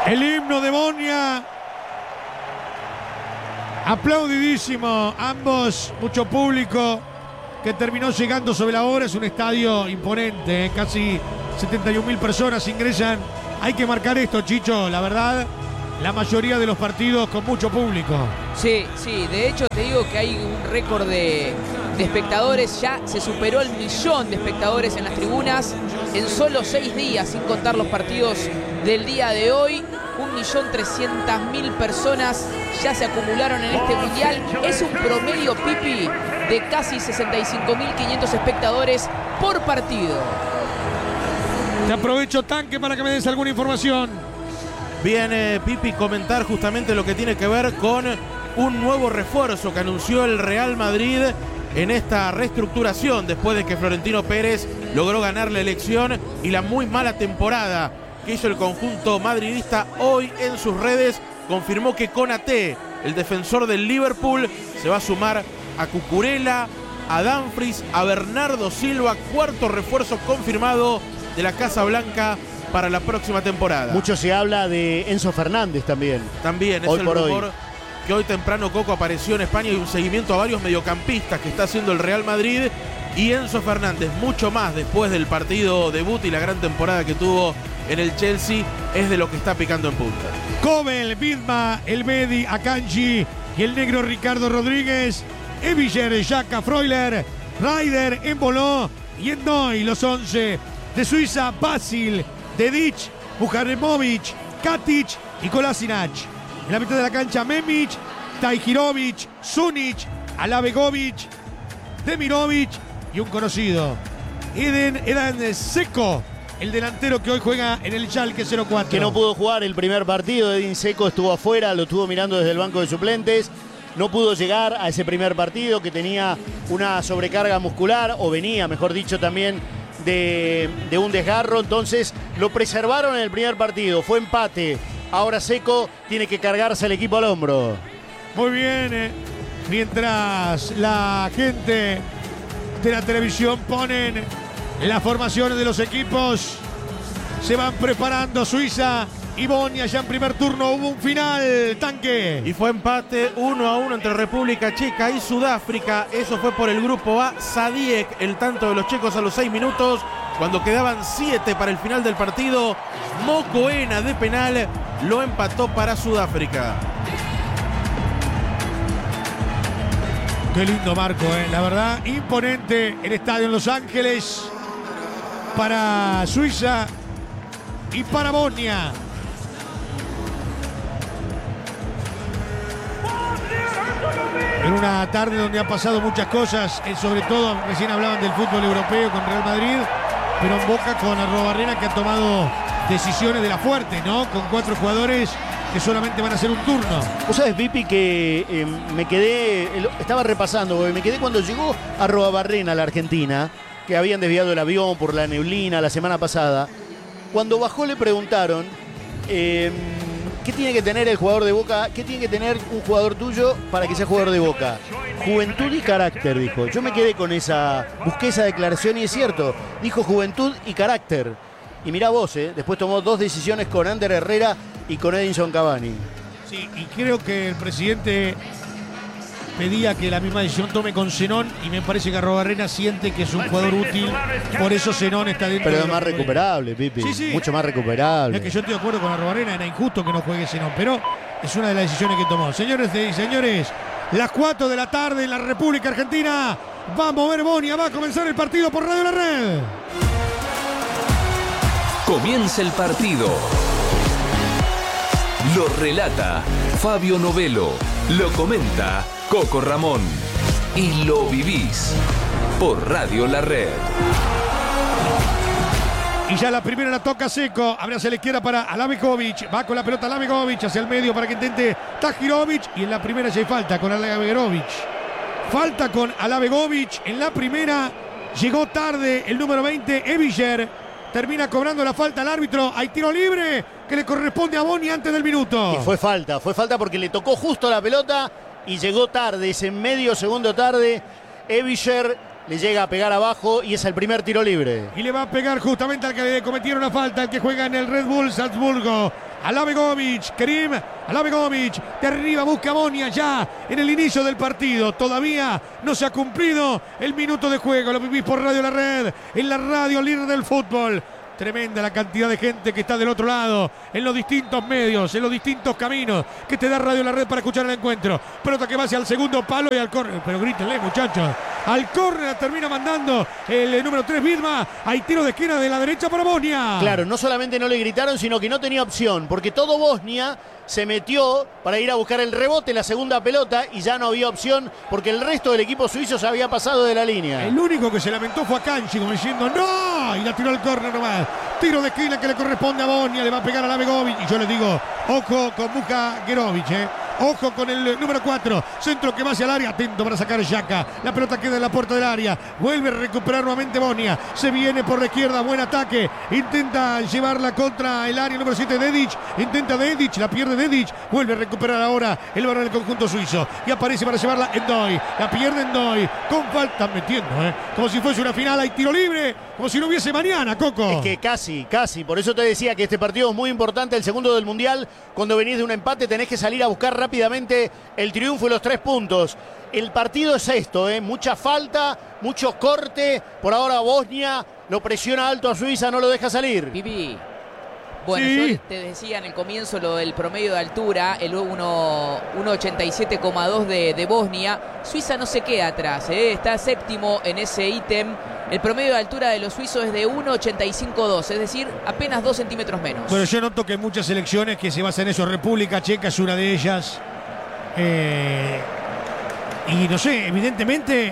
El himno de Bonia. Aplaudidísimo. Ambos, mucho público que terminó llegando sobre la hora. Es un estadio imponente, casi 71.000 personas ingresan. Hay que marcar esto, Chicho, la verdad. La mayoría de los partidos con mucho público. Sí, de hecho te digo que hay un récord de espectadores, ya se superó el 1.000.000 de espectadores en las tribunas en solo 6 días, sin contar los partidos del día de hoy. 1.300.000 personas ya se acumularon en este mundial. Es un promedio, Pipi, de casi 65.500 espectadores por partido. Te aprovecho, Tanque, para que me des alguna información. Viene Pipi comentar justamente lo que tiene que ver con un nuevo refuerzo que anunció el Real Madrid en esta reestructuración después de que Florentino Pérez logró ganar la elección y la muy mala temporada que hizo el conjunto madridista. Hoy en sus redes confirmó que Konaté, el defensor del Liverpool, se va a sumar a Cucurella, a Dumfries, a Bernardo Silva, cuarto refuerzo confirmado de la Casa Blanca para la próxima temporada. Mucho se habla de Enzo Fernández también. También es el rumor que hoy temprano Coco apareció en España y un seguimiento a varios mediocampistas que está haciendo el Real Madrid. Y Enzo Fernández, mucho más después del partido debut y la gran temporada que tuvo en el Chelsea, es de lo que está picando en punta. Kobel, Vidma, El Medi, Akanji y el negro Ricardo Rodríguez, Eviger, Xhaka, Freuler, Ryder, Embolo y Endoy, los 11 de Suiza, Basil, Dedic, Bujaremovic, Katic y Kolasinac. En la mitad de la cancha, Memic, Tahirovic, Sunic, Alabegovic, Demirovic y un conocido, Edan Seco, el delantero que hoy juega en el Schalke 04. Que no pudo jugar el primer partido. Edin Seco estuvo afuera, lo estuvo mirando desde el banco de suplentes. No pudo llegar a ese primer partido, que tenía una sobrecarga muscular, o venía, mejor dicho, también de un desgarro. Entonces lo preservaron en el primer partido. Fue empate. Ahora Seco tiene que cargarse el equipo al hombro. Muy bien. Mientras la gente de la televisión ponen las formaciones de los equipos, se van preparando Suiza y Bonia. Ya en primer turno hubo un final, Tanque. Y fue empate 1-1 entre República Checa y Sudáfrica. Eso fue por el grupo A. Sadiek, el tanto de los checos a los 6 minutos. Cuando quedaban 7 para el final del partido, Mokoena de penal lo empató para Sudáfrica. Qué lindo marco, la verdad, imponente el estadio en Los Ángeles para Suiza y para Bonia. En una tarde donde ha pasado muchas cosas, sobre todo recién hablaban del fútbol europeo con Real Madrid, pero en Boca con Arrobarrena, que ha tomado decisiones de la fuerte, ¿no? Con 4 jugadores que solamente van a hacer un turno. Vos sabés, Pipi, que me quedé, estaba repasando, porque me quedé cuando llegó Arrobarrena a la Argentina, que habían desviado el avión por la neblina la semana pasada. Cuando bajó le preguntaron ¿qué tiene que tener el jugador de Boca? ¿Qué tiene que tener un jugador tuyo para que sea jugador de Boca? Juventud y carácter, dijo. Yo me quedé con busqué esa declaración y es cierto. Dijo juventud y carácter. Y mirá vos, después tomó 2 decisiones con Ander Herrera y con Edinson Cavani. Sí, y creo que el presidente pedía que la misma decisión tome con Zenón, y me parece que Arrobarrena siente que es un jugador útil, por eso Zenón está dentro. Pero es más recuperable, Pipi. Sí. Mucho más recuperable. Es que yo estoy de acuerdo con Arrobarrena, era injusto que no juegue Zenón, pero es una de las decisiones que tomó. Señores y señores, las 4 de la tarde en la República Argentina, va a mover Bonia, va a comenzar el partido por Radio La Red. Comienza el partido. Lo relata Fabio Novelo, lo comenta Coco Ramón y lo vivís por Radio La Red. Y ya la primera la toca Seco, abre hacia la izquierda para Alabegovic, va con la pelota Alabegovic hacia el medio para que intente Tahirovic, y en la primera ya hay falta con Alabegovic. Falta con Alabegovic en la primera, llegó tarde el número 20, Eviger. Termina cobrando la falta al árbitro. Hay tiro libre que le corresponde a Bonia antes del minuto. Y fue falta porque le tocó justo la pelota y llegó tarde, ese medio segundo tarde. Eviger le llega a pegar abajo y es el primer tiro libre. Y le va a pegar justamente al que le cometieron la falta, el que juega en el Red Bull Salzburgo. Alabegovic, Kerim Alabegovic, de arriba busca a Bonia ya en el inicio del partido. Todavía no se ha cumplido el minuto de juego. Lo vivís por Radio La Red, en la radio líder del fútbol. Tremenda la cantidad de gente que está del otro lado, en los distintos medios, en los distintos caminos que te da Radio La Red para escuchar el encuentro. Pelota que va hacia el segundo palo y al córner. Pero grítenle, muchachos. Al córner termina mandando el número 3, Vidma. Hay tiro de esquina de la derecha para Bosnia. Claro, no solamente no le gritaron, sino que no tenía opción, porque todo Bosnia se metió para ir a buscar el rebote, la segunda pelota, y ya no había opción porque el resto del equipo suizo se había pasado de la línea. El único que se lamentó fue Akanji, como diciendo ¡no! Y la tiró al córner nomás. Tiro de esquina que le corresponde a Bosnia, le va a pegar a Alabegovic. Y yo le digo, ojo con Muka Gerovic, Ojo con el número 4. Centro que va hacia el área. Atento para sacar Xhaka. La pelota queda en la puerta del área. Vuelve a recuperar nuevamente Bosnia. Se viene por la izquierda. Buen ataque. Intenta llevarla contra el área número 7 Dedic. Intenta Dedic. La pierde Dedic. Vuelve a recuperar ahora el balón del conjunto suizo. Y aparece para llevarla Endoy. La pierde Endoy. Con falta metiendo, como si fuese una final. Hay tiro libre. Como si no hubiese mañana, Coco. Es que casi. Por eso te decía que este partido es muy importante. El segundo del Mundial. Cuando venís de un empate tenés que salir a buscar rápidamente el triunfo y los 3 puntos. El partido es esto, mucha falta, mucho corte. Por ahora Bosnia lo presiona alto a Suiza, no lo deja salir. Pipi. Bueno, sí. Yo te decía en el comienzo lo del promedio de altura, el 1.87,2 de Bosnia. Suiza no se queda atrás, está séptimo en ese ítem. El promedio de altura de los suizos es de 1.85,2, es decir, apenas 2 centímetros menos. Bueno, yo noto que en muchas selecciones que se basan en eso, República Checa es una de ellas. Y no sé, evidentemente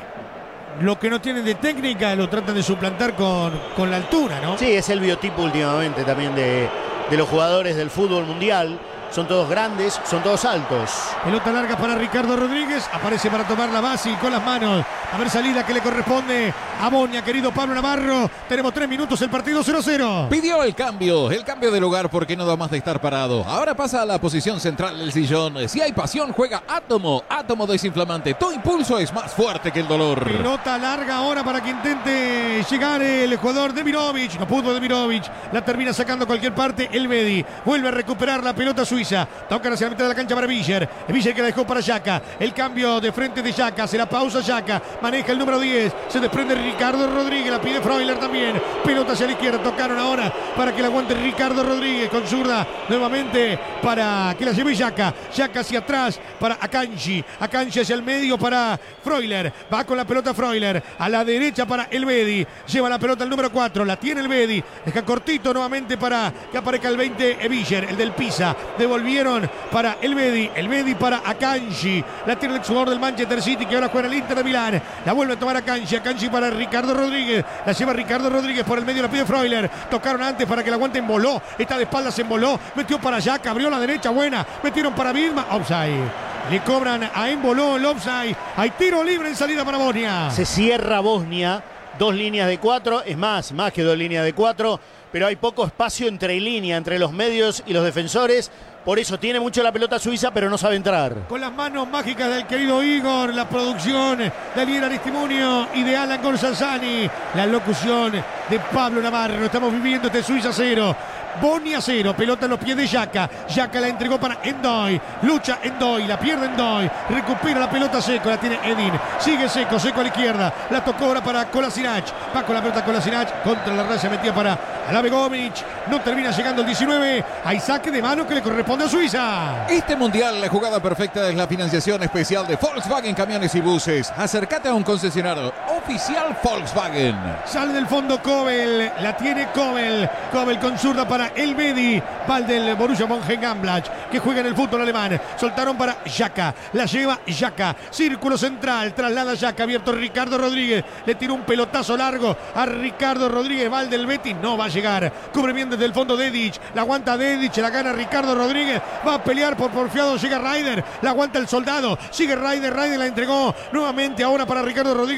lo que no tienen de técnica lo tratan de suplantar con la altura, ¿no? Sí, es el biotipo últimamente también de los jugadores del fútbol mundial. Son todos grandes, son todos altos. Pelota larga para Ricardo Rodríguez. Aparece para tomar la base y con las manos. A ver, salida que le corresponde a Bosnia, querido Pablo Navarro. Tenemos 3 minutos, el partido 0-0. Pidió el cambio de lugar porque no da más de estar parado. Ahora pasa a la posición central del sillón. Si hay pasión, juega Átomo. Átomo desinflamante. Tu impulso es más fuerte que el dolor. Pelota larga ahora para que intente llegar el jugador Demirovic. No pudo Demirovic. La termina sacando a cualquier parte el Bedi. Vuelve a recuperar la pelota suiza. Tocan hacia la mitad de la cancha para Villar. Villar que la dejó para Xhaka. El cambio de frente de Xhaka. Se la pausa Xhaka. Maneja el número 10. Se desprende Ricardo Rodríguez. La pide Freuler también. Pelota hacia la izquierda. Tocaron ahora para que la aguante Ricardo Rodríguez. Con zurda nuevamente para que la lleve Xhaka. Xhaka hacia atrás para Akanji. Akanji hacia el medio para Freuler. Va con la pelota Freuler. A la derecha para el Bedi. Lleva la pelota el número 4. La tiene el Bedi. Deja cortito nuevamente para que aparezca el 20 Villar. El del Pisa. Devolvieron para el Bedi para Akanji. La tiene el jugador del Manchester City que ahora juega el Inter de Milán. La vuelve a tomar Akanji. Akanji para Ricardo Rodríguez. La lleva Ricardo Rodríguez por el medio. La pide Freuler. Tocaron antes para que la aguante Emboló. Está de espaldas Emboló. Metió para Xhaka. Abrió la derecha. Buena. Metieron para Vilma. Offside. Le cobran a Emboló el offside. Hay tiro libre en salida para Bosnia. Se cierra Bosnia. 2 líneas de 4. Es más que 2 líneas de 4. Pero hay poco espacio entre línea, entre los medios y los defensores. Por eso tiene mucho la pelota suiza, pero no sabe entrar. Con las manos mágicas del querido Igor, la producción de Alier Aristimunio y de Alan Gonzalzani. La locución de Pablo Navarro. Estamos viviendo este Suiza 0. Bosnia 0, pelota en los pies de Xhaka. Xhaka la entregó para Endoy. Lucha Endoy, la pierde Endoy. Recupera la pelota Seco, la tiene Edin. Sigue Seco a la izquierda. La tocó ahora para Kolasinac. Va con la pelota Kolasinac. Contra la raya metida para Alabegovic. No termina llegando el 19. Hay saque de mano que le corresponde a Suiza. Este mundial, la jugada perfecta es la financiación especial de Volkswagen Camiones y Buses. Acércate a un concesionario oficial Volkswagen. Sale del fondo Kobel. La tiene Kobel. Kobel con zurda para el Bedi. Va el del Borussia Mönchengladbach que juega en el fútbol alemán. Soltaron para Xhaka. La lleva Xhaka. Círculo central. Traslada Xhaka. Abierto Ricardo Rodríguez. Le tiró un pelotazo largo a Ricardo Rodríguez. Va el del Betis. No va a llegar. Cubre bien desde el fondo Dedic. La aguanta Dedic. La gana Ricardo Rodríguez. Va a pelear por porfiado. Llega Ryder. La aguanta el soldado. Sigue Ryder. Ryder la entregó nuevamente ahora para Ricardo Rodríguez. Devolvieron para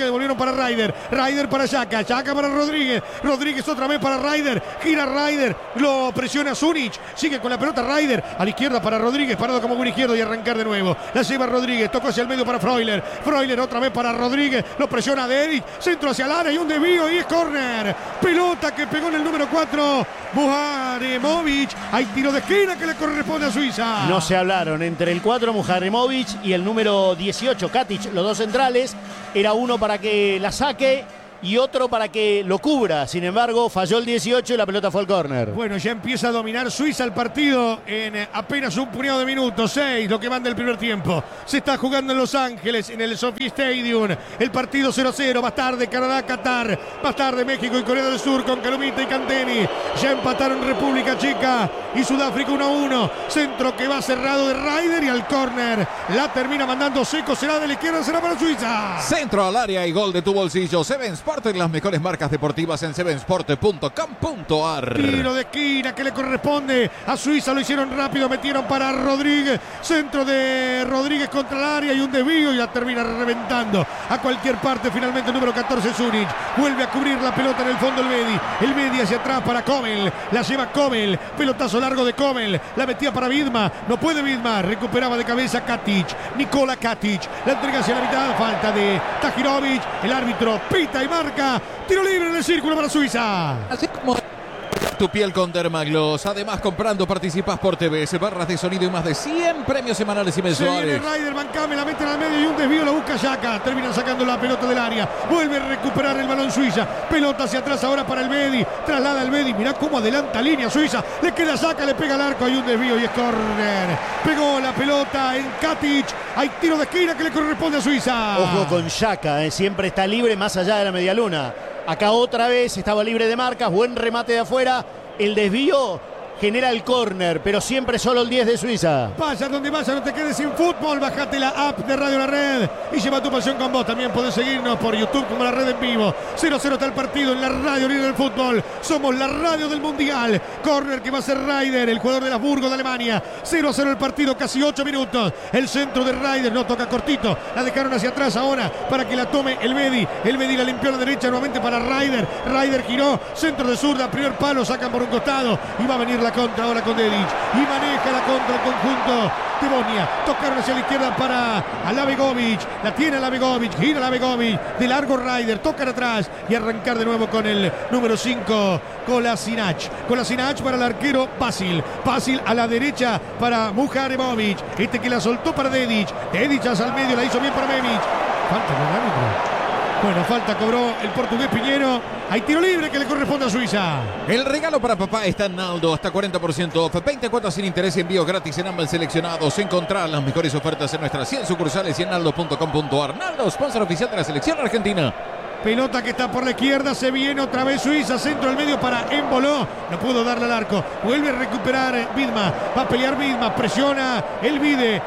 para Ryder. Ryder para Xhaka. Xhaka para Rodríguez. Rodríguez otra vez para Ryder. Gira Ryder. Lo presiona Zunic. Sigue con la pelota Ryder. A la izquierda para Rodríguez. Parado como buen izquierdo y arrancar de nuevo. La lleva Rodríguez. Tocó hacia el medio para Freuler. Freuler otra vez para Rodríguez. Lo presiona Dedic. Centro hacia el área y un desvío y es córner. Pelota que pegó en el número 4. Muharemovic. Hay tiro de esquina que le corresponde a Suiza. No se hablaron entre el 4 Muharemovic y el número 18 Katic, los dos centrales. Era uno para que la saque y otro para que lo cubra. Sin embargo, falló el 18 y la pelota fue al córner. Bueno, ya empieza a dominar Suiza el partido en apenas un puñado de minutos. 6, lo que van del primer tiempo. Se está jugando en Los Ángeles, en el SoFi Stadium. El partido 0-0. Más tarde Canadá, Qatar. Más tarde México y Corea del Sur con Calumita y Canteni. Ya empataron República Checa y Sudáfrica 1-1. Centro que va cerrado de Ryder y al córner. La termina mandando Seco. Será de la izquierda, será para Suiza. Centro al área y gol de tu bolsillo. Seven Sport, las mejores marcas deportivas en sevensport.com.ar. Tiro de esquina que le corresponde a Suiza. Lo hicieron rápido, metieron para Rodríguez. Centro de Rodríguez contra el área y un desvío y la termina reventando a cualquier parte. Finalmente el número 14 Zunic. Vuelve a cubrir la pelota en el fondo el Bedi. El Bedi hacia atrás para Kobel. La lleva Kobel. Pelotazo largo de Kobel. La metía para Vidma. No puede Vidma. Recuperaba de cabeza Katic. Nikola Katic. La entrega hacia la mitad. Falta de Tahirovic. El árbitro pita y marca. Tiro libre en el círculo para Suiza. Así como tu piel con Dermagloss. Además, comprando participas por TV, barras de sonido y más de 100 premios semanales y Se mensuales. viene Ryder, Bancame, la meten al medio y un desvío, la busca Xhaka. Terminan sacando la pelota del área. Vuelve a recuperar el balón Suiza. Pelota hacia atrás ahora para el Bedi. Traslada el Bedi. Mirá cómo adelanta línea Suiza. Le queda Xhaka, le pega al arco. Hay un desvío y es córner. Pegó la pelota en Katic. Hay tiro de esquina que le corresponde a Suiza. Ojo con Xhaka, siempre está libre más allá de la medialuna. Acá otra vez estaba libre de marcas, buen remate de afuera. El desvío genera el córner, pero siempre solo el 10 de Suiza. Vaya donde vaya, no te quedes sin fútbol. Bájate la app de Radio La Red y lleva tu pasión con vos. También podés seguirnos por YouTube como La Red en vivo. 0-0 está el partido en la radio líder del fútbol. Somos la radio del Mundial. Córner que va a ser Ryder, el jugador de Habsburgo de Alemania. 0-0 el partido, casi 8 minutos. El centro de Ryder, no toca cortito. La dejaron hacia atrás ahora para que la tome el Bedi. El Bedi la limpió a la derecha nuevamente para Ryder. Ryder giró, centro de zurda, primer palo, sacan por un costado y va a venir la contra ahora con Dedic y maneja la contra el conjunto de Bosnia. Tocaron hacia la izquierda para Alabegovic, la tiene Alabegovic, gira Alabegovic, de largo Ryder, tocan atrás y arrancar de nuevo con el número 5 Kolasinac. Kolasinac para el arquero Vasil a la derecha para Muharemovic, este que la soltó para Dedic hacia el medio, la hizo bien para Memic. Falta con el árbitro. Bueno, falta cobró el portugués Piñero. Hay tiro libre que le corresponde a Suiza. El regalo para papá está en Naldo, hasta 40% off, 20 cuotas sin interés y envío gratis en ambos seleccionados. Encontrar las mejores ofertas en nuestras 100 sucursales y en naldo.com.ar. Naldo, sponsor oficial de la selección argentina. Pelota que está por la izquierda, se viene otra vez Suiza, centro al medio para Emboló, no pudo darle al arco, vuelve a recuperar Vidma, va a pelear Vidma, presiona el Vide,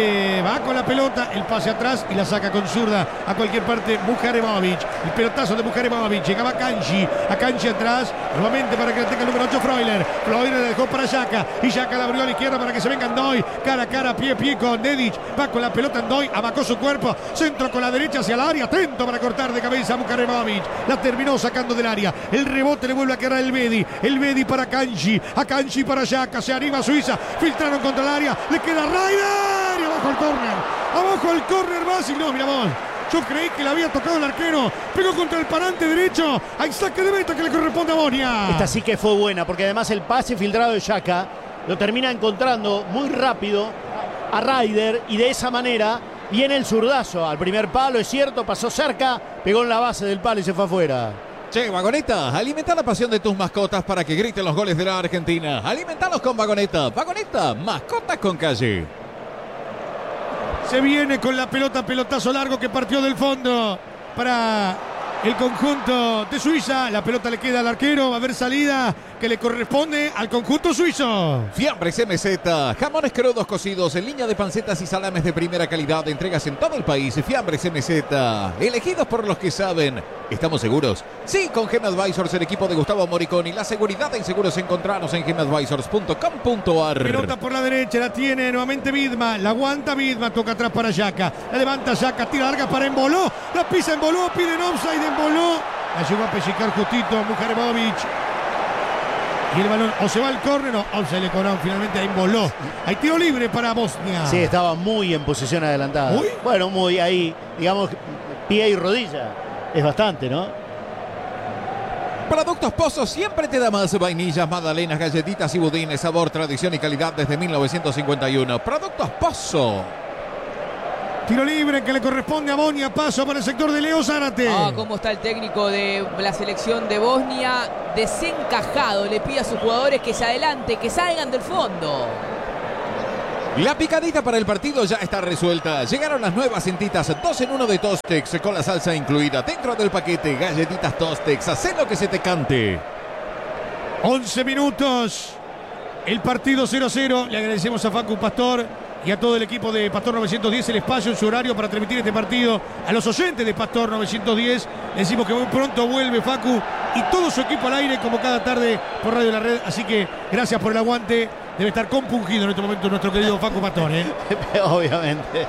va con la pelota, el pase atrás y la saca con zurda a cualquier parte Muharemovic, el pelotazo de Muharemovic, llegaba a Kanji atrás, nuevamente para que la tenga el número 8 Freuler le dejó para Xhaka y Xhaka la abrió a la izquierda para que se venga Ndoy, cara a cara, pie a pie con Dedic, va con la pelota Ndoy, abacó su cuerpo, centro con la derecha hacia el área, atento para cortar de cabeza Muharemovic, la terminó sacando del área, el rebote le vuelve a quedar el Bedi para Kanji, a Kanji para Xhaka, se anima Suiza, filtraron contra el área, le queda Ryder y abajo el córner Vasil, no, mira vos. Yo creí que le había tocado el arquero. Pegó contra el parante derecho. Hay saque de meta que le corresponde a Bosnia. Esta sí que fue buena, porque además el pase filtrado de Xhaka lo termina encontrando muy rápido a Ryder y de esa manera viene el zurdazo al primer palo, es cierto, pasó cerca, pegó en la base del palo y se fue afuera. Che, Vagoneta, alimenta la pasión de tus mascotas para que griten los goles de la Argentina. Alimentalos con Vagoneta. Vagoneta, mascotas con calle. Se viene con la pelota, pelotazo largo que partió del fondo para el conjunto de Suiza. La pelota le queda al arquero, va a haber salida. que le corresponde al conjunto suizo. Fiambres MZ, jamones crudos cocidos en línea de pancetas y salames de primera calidad, entregas en todo el país. Fiambres MZ, elegidos por los que saben. ¿Estamos seguros? Sí, con Gem Advisors, el equipo de Gustavo Moriconi. La seguridad en seguros encontrarnos en gemadvisors.com.ar. Pelota por la derecha, la tiene nuevamente Vidma, la aguanta Vidma, toca atrás para Yaka, la levanta Yaka, tira larga para Emboló, la pisa Emboló, piden offside Emboló, la llegó a pellizcar justito Mujaremovic. Y el balón o se va al córner o offside le cobraron finalmente a Emboló. Hay tiro libre para Bosnia. Sí, estaba muy en posición adelantada. ¿Muy? Bueno, muy ahí, digamos, pie y rodilla. Es bastante, ¿no? Productos Pozo siempre te da más. Vainillas, magdalenas, galletitas y budines. Sabor, tradición y calidad desde 1951. Productos Pozo. Tiro libre que le corresponde a Bosnia. Paso para el sector de Leo Zárate. Cómo está el técnico de la selección de Bosnia. Desencajado. Le pide a sus jugadores que se adelante, que salgan del fondo. La picadita para el partido ya está resuelta. Llegaron las nuevas cintitas 2 en 1 de Tostex con la salsa incluida. Dentro del paquete, galletitas Tostex. Hacé lo que se te cante. 11 minutos. El partido 0-0. Le agradecemos a Facu Pastor y a todo el equipo de Pastor 910 el espacio en su horario para transmitir este partido. A los oyentes de Pastor 910 le decimos que muy pronto vuelve Facu y todo su equipo al aire como cada tarde por Radio La Red. Así que gracias por el aguante. Debe estar compungido en este momento nuestro querido Facu Pastor, ¿eh? Obviamente.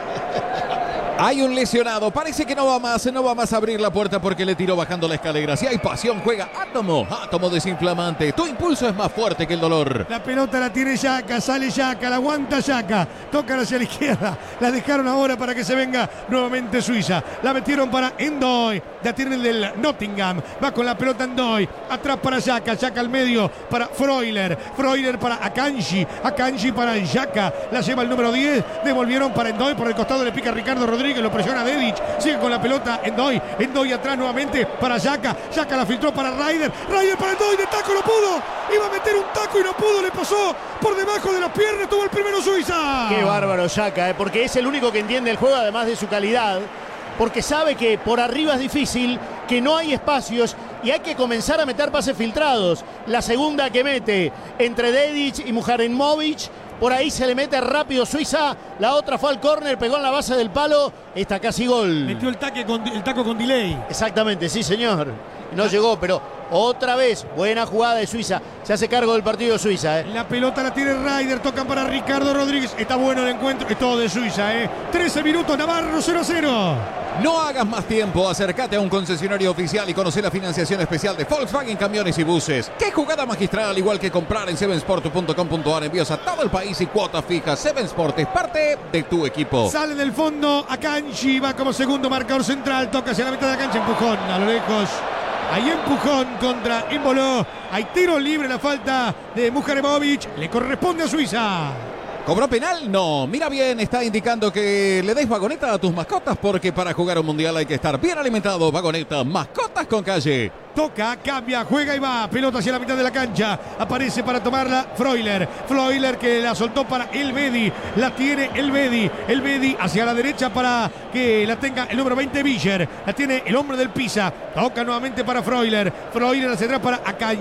Hay un lesionado, parece que no va más a abrir la puerta porque le tiró bajando la escalera. Si hay pasión, juega Átomo desinflamante. Tu impulso es más fuerte que el dolor. La pelota la tiene Yaka, sale Yaka, la aguanta Yaka, toca hacia la izquierda, la dejaron ahora para que se venga nuevamente Suiza. La metieron para Endoy, la tiene el del Nottingham, va con la pelota Endoy, atrás para Yaka, Yaka al medio para Freuler para Akanji para Yaka, la lleva el número 10, devolvieron para Endoy, por el costado le pica Ricardo Rodríguez, lo presiona Dedic, sigue con la pelota Endoy atrás nuevamente para Yaka la filtró para Ryder para Endoy, de taco no pudo, iba a meter un taco y no pudo, le pasó por debajo de las piernas, tuvo el primero Suiza. Qué bárbaro Yaka, porque es el único que entiende el juego además de su calidad, porque sabe que por arriba es difícil, que no hay espacios y hay que comenzar a meter pases filtrados. La segunda que mete entre Dedic y Mujaremovic, por ahí se le mete rápido Suiza, la otra fue al córner, pegó en la base del palo, está casi gol. Metió el taco con delay. Exactamente, sí señor. No llegó, pero otra vez, buena jugada de Suiza. Se hace cargo del partido Suiza. La pelota la tiene Ryder, tocan para Ricardo Rodríguez. Está bueno el encuentro, es todo de Suiza. 13 minutos, Navarro 0-0. No hagas más tiempo, acércate a un concesionario oficial y conoce la financiación especial de Volkswagen Camiones y Buses. ¡Qué jugada magistral! Igual que comprar en sevensport.com.ar, envíos a todo el país y cuotas fijas. Sevensport es parte de tu equipo. Sale del fondo Akanji, va como segundo marcador central, toca hacia la mitad de la cancha, empujón a lo lejos. Hay empujón contra Emboló. Hay tiro libre, la falta de Mujaremovic. Le corresponde a Suiza. ¿Cobró penal? No. Mira bien, está indicando que le des vagoneta a tus mascotas porque para jugar un mundial hay que estar bien alimentado. Vagoneta, mascotas con calle. Toca, cambia, juega y va. Pelota hacia la mitad de la cancha. Aparece para tomarla Freuler que la soltó para Elvedi. La tiene Elvedi hacia la derecha para que la tenga el número 20 Villar. La tiene el hombre del Pisa. Toca nuevamente para Freuler hacia atrás para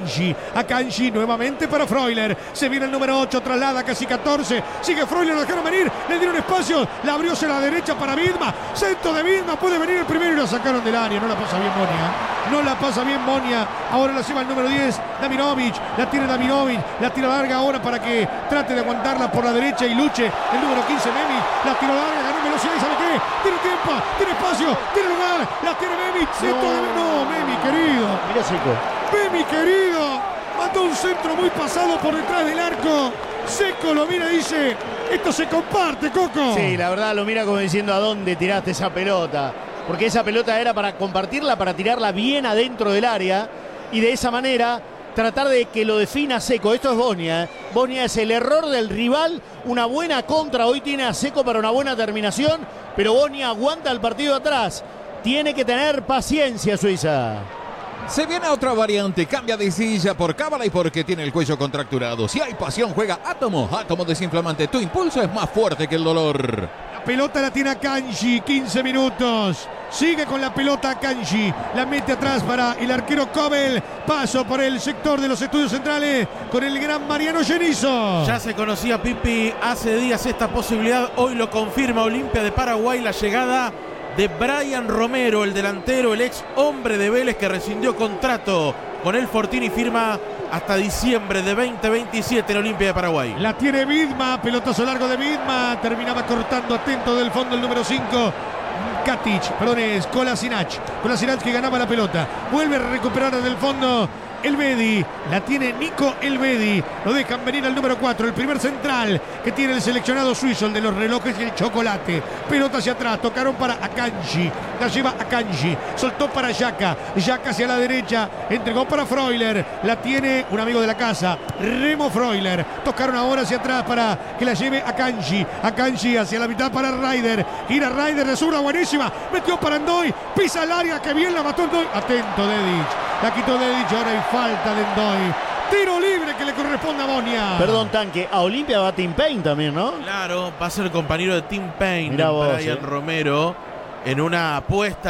Akanji nuevamente para Freuler. Se viene el número 8, traslada casi 14. Sigue Freuler, lo dejaron venir. Le dieron espacio. La abrió hacia la derecha para Vidma. Centro de Vidma. Puede venir el primero y lo sacaron del área. No la pasa bien Bosnia. Ahora la lleva el número 10, Daminovic. La tiene Daminovic. La tira larga ahora para que trate de aguantarla por la derecha y luche. El número 15, Memic. La tira larga, ganó velocidad y ¿sabe qué? Tiene tiempo, tiene espacio, tiene lugar. La tiene Memic. Memic, querido. Mira Seco. Memic, querido. Mandó un centro muy pasado por detrás del arco. Seco lo mira y dice, esto se comparte, Coco. Sí, la verdad lo mira como diciendo, ¿a dónde tiraste esa pelota? Porque esa pelota era para compartirla, para tirarla bien adentro del área y de esa manera tratar de que lo defina Seco. Esto es Bosnia. Bosnia es el error del rival, una buena contra. Hoy tiene a Seco para una buena terminación, pero Bosnia aguanta el partido atrás. Tiene que tener paciencia Suiza. Se viene otra variante, cambia de silla por cábala y porque tiene el cuello contracturado. Si hay pasión, juega Átomo desinflamante. Tu impulso es más fuerte que el dolor. pelota la tiene Akanji, 15 minutos. Sigue con la pelota Akanji, la mete atrás para el arquero Kobel. Paso por el sector de los estudios centrales con el gran Mariano Genizo. Ya se conocía, Pipi, hace días esta posibilidad. Hoy lo confirma Olimpia de Paraguay, la llegada de Brian Romero, el delantero, el ex hombre de Vélez que rescindió contrato con el Fortín y firma hasta diciembre de 2027 en Olimpia de Paraguay. La tiene Vidma, pelotazo largo de Vidma, terminaba cortando atento del fondo el número 5. Es Kolasinac que ganaba la pelota, vuelve a recuperar desde el fondo Elvedi, la tiene Nico Elvedi, lo dejan venir al número 4, el primer central que tiene el seleccionado suizo, el de los relojes y el chocolate. Pelota hacia atrás, tocaron para Akanji, la lleva Akanji, soltó para Yaka hacia la derecha, entregó para Freuler, la tiene un amigo de la casa, Remo Freuler, tocaron ahora hacia atrás para que la lleve Akanji hacia la mitad para Ryder, gira Ryder de zurda buenísima, metió para Ndoy, pisa el área, que bien la mató Ndoy, atento Dedic, la quitó Dedic, ahora hay falta de Ndoy. Tiro libre que le corresponde a Bonia. Perdón, Tanque, a Olimpia va Tim Payne también, ¿no? Claro, va a ser el compañero de Tim Payne, Mirá vos, Brian Romero, en una apuesta